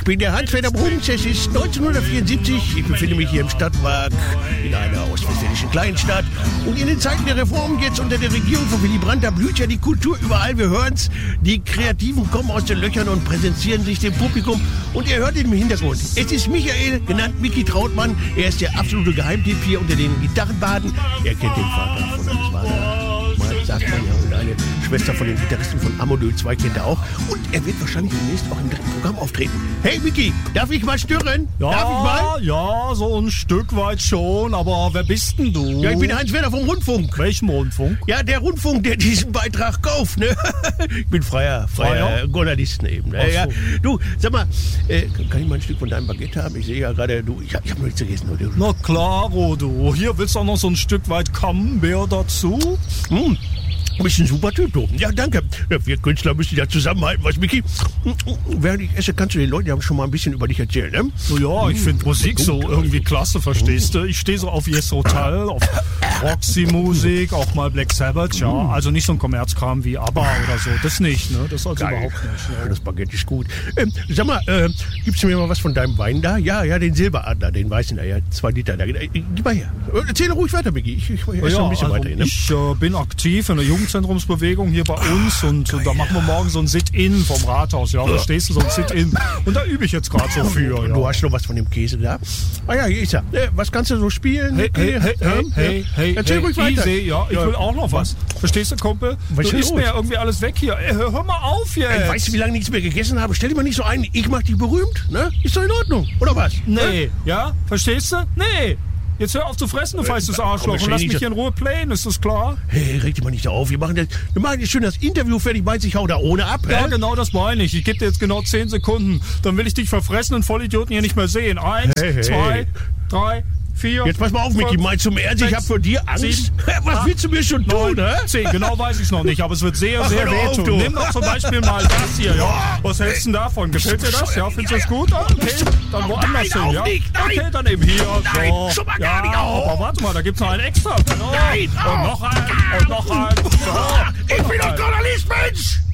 bin der Hans-Werner Bruns, es ist 1974, ich befinde mich hier im Stadtpark in einer ostwestfälischen Kleinstadt und in den Zeiten der Reform jetzt unter der Regierung von Willy Brandt, da blüht ja die Kultur überall, wir hören's, die Kreativen kommen aus den Löchern und präsentieren sich dem Publikum und ihr hört ihn im Hintergrund. Es ist Michael, genannt Micky Trautmann, er ist der absolute Geheimtipp hier unter den Gitarrenbaden, er kennt den Vater von Hans Wagner, mal sagt man ja, und eine Schwester von den Gitarristen von Amadou 2 kennt er auch. Und er wird wahrscheinlich demnächst auch im dritten Programm auftreten. Hey Micky, darf ich mal stören? Ja, darf ich mal? Ja, so ein Stück weit schon, aber wer bist denn du? Ja, ich bin Hans-Werner vom Rundfunk. Welchem Rundfunk? Ja, der Rundfunk, der diesen Beitrag kauft, ne? Ich bin freier Journalisten eben. Ne? Ja. Du, sag mal, kann ich mal ein Stück von deinem Baguette haben? Ich sehe ja gerade, du, ich hab noch nichts gegessen. Oder? Na klaro, du. Hier willst du auch noch so ein Stück weit Camembert dazu? Du bist ein super Typ, du. Ja, danke. Ja, wir Künstler müssen ja zusammenhalten, was, Micky? Während ich esse, kannst du den Leuten ja schon mal ein bisschen über dich erzählen, ne? Ja, ich finde Musik so irgendwie klasse, verstehst du? Ich stehe so auf Yes Hotel, auf Roxy-Musik, auch mal Black Sabbath, ja. Also nicht so ein Kommerzkram wie ABBA oder so. Das nicht, ne? Das also überhaupt nicht. Ne? Das Baguette ist gut. Sag mal, gibst du mir mal was von deinem Wein da? Ja, den Silberadler, den weißen da, ja, 2 Liter da. Gib mal her. Erzähl ruhig weiter, Micky. Ich esse ein bisschen weiter. Ne? Ich bin aktiv in der Jugendzentrumsbewegung hier bei uns und da machen wir morgen so ein Sit-In vom Rathaus, ja, verstehst du, so ein Sit-In. Und da übe ich jetzt gerade so für, ja. Du hast noch was von dem Käse da? Ah ja, hier ist er. Was kannst du so spielen? Hey, erzähl ruhig weiter. Ja, ich will auch noch was. Verstehst du, Kumpel? Du isst mir ja irgendwie alles weg hier. Ey, hör mal auf jetzt. Weißt du, wie lange nichts mehr gegessen habe? Stell dich mal nicht so ein, ich mach dich berühmt, ne? Ist doch in Ordnung, oder was? Nee, ja? Verstehst du? Nee. Jetzt hör auf zu fressen, du feistes Arschloch, und lass mich hier in Ruhe playen, ist das klar? Hey, reg dich mal nicht auf. Wir machen jetzt schön das Interview fertig, meinst ich hau da ohne ab, Ja, genau das meine ich. Ich gebe dir jetzt genau 10 Sekunden. Dann will ich dich verfressenen Vollidioten hier nicht mehr sehen. 1, 2, 3, 4. Jetzt pass mal auf, Micky, meinst du im Ernst, ich hab vor dir Angst? 7, was willst du mir schon tun, 9, 10, genau weiß ich's noch nicht, aber es wird sehr, sehr wehtun. Nimm doch zum Beispiel mal das hier, ja. Was hältst du denn davon? Gefällt dir das? Ja, findest du das gut? Okay, dann woanders hin, ja? Okay, dann eben hier. Nein, schon mal gar nicht auf. Aber warte mal, da gibt's noch einen extra. Nein, und noch einen, und noch einen. So, ich bin doch Journalist, Mensch!